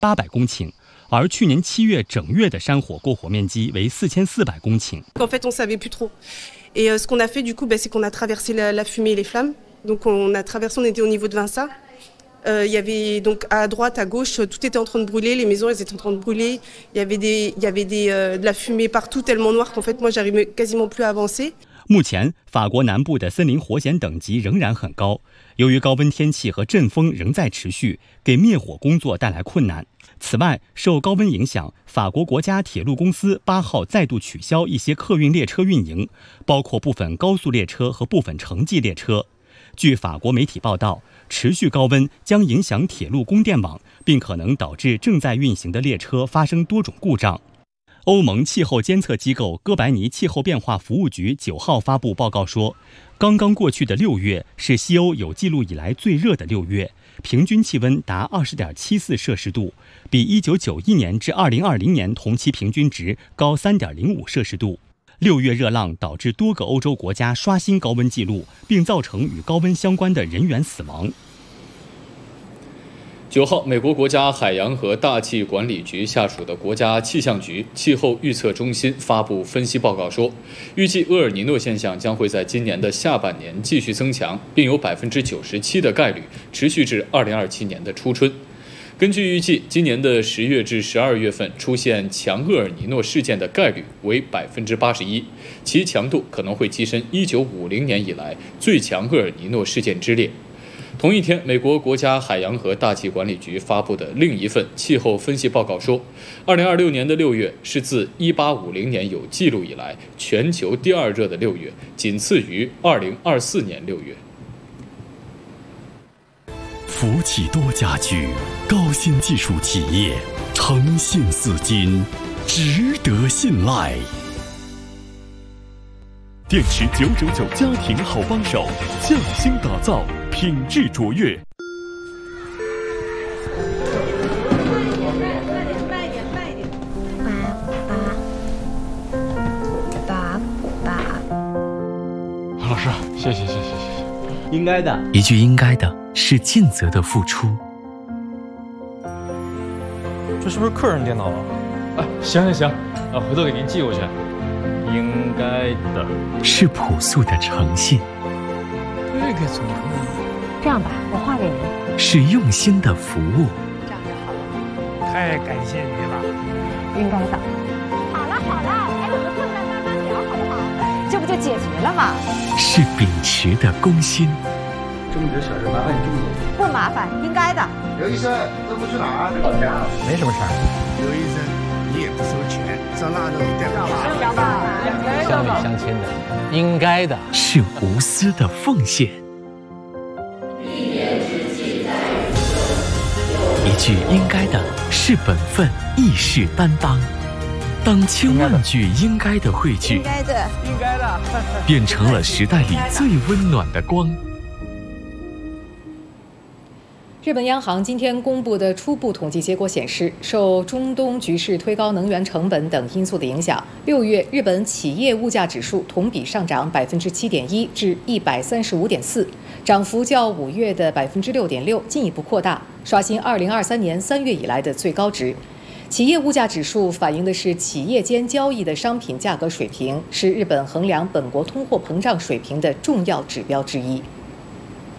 800公顷，而去年7月整月的山火过火面积为4400公顷。 En fait, on savait plus trop. Et ce qu'on a fait du coup, c'est qu'on a traversé la fumée et les flammes. Donc on a traversé, on était au niveau de Vinça. Il y avait donc à droite, à gauche, tout était en train de brûler, les maisons elles étaient en train de brûler. Il y avait de la fumée partout tellement noire qu'en fait moi j'arrivais quasiment plus à avancer. 目前，法国南部的森林火险等级仍然很高，由于高温天气和阵风仍在持续，给灭火工作带来困难。此外，受高温影响，法国国家铁路公司8号再度取消一些客运列车运营，包括部分高速列车和部分城际列车。据法国媒体报道，持续高温将影响铁路供电网，并可能导致正在运行的列车发生多种故障。欧盟气候监测机构哥白尼气候变化服务局9号发布报告说，刚刚过去的6月是西欧有记录以来最热的6月，平均气温达20.74摄氏度，比1991年至2020年同期平均值高3.05摄氏度。6月热浪导致多个欧洲国家刷新高温记录，并造成与高温相关的人员死亡。 9号，美国国家海洋和大气管理局下属的国家气象局气候预测中心发布分析报告说，预计厄尔尼诺现象将会在今年的下半年继续增强，并有97%的概率持续至2027年的初春。根据预计，今年的10月至12月份出现强厄尔尼诺事件的概率为81%，其强度可能会跻身1950年以来最强厄尔尼诺事件之列。同一天，美国国家海洋和大气管理局发布的另一份气候分析报告说，2026年的6月是自1850年有记录以来全球第2热的6月，仅次于2024年6月。 福气多家居高新技术企业，诚信似金，值得信赖。电池999家庭好帮手，匠心打造，品质卓越。 老师，谢谢。 应该的， 一句应该的是尽责的付出。 这是不是客人电脑啊？哎，行，回头给您寄过去。应该的是朴素的诚信。 这个怎么呢？ 这样吧，我画给您。 是用心的服务。 这样就好了。 太感谢你了。 应该的。好了，哎，我们困难慢慢聊，好不好？这不就解决了吗？ 是秉持的公心。 这么点小事，麻烦你这么做。 不麻烦，应该的。 刘医生，这不去哪儿？ 老家。 没什么事儿。 刘医生，你也不收钱，上那都一点乡里乡亲的，应该的。 是无私的奉献。一句应该的是本分，义士担当。当千万句应该的汇聚， 应该的， 变成了时代里最温暖的光。 日本央行今天公布的初步统计结果显示，受中东局势推高能源成本等因素的影响，6月日本企业物价指数同比上涨7.1%至135.4%，涨幅较5月的6.6%进一步扩大，刷新2023年3月以来的最高值。企业物价指数反映的是企业间交易的商品价格水平，是日本衡量本国通货膨胀水平的重要指标之一。